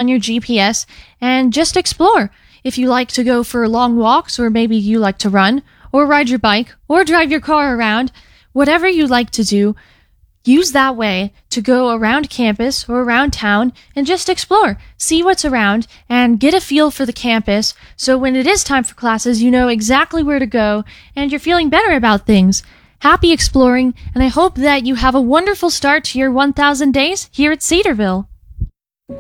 on your GPS and just explore. If you like to go for long walks, or maybe you like to run, or ride your bike, or drive your car around, whatever you like to do, use that way to go around campus or around town and just explore, see what's around, and get a feel for the campus so when it is time for classes, you know exactly where to go and you're feeling better about things. Happy exploring, and I hope that you have a wonderful start to your 1,000 days here at Cedarville.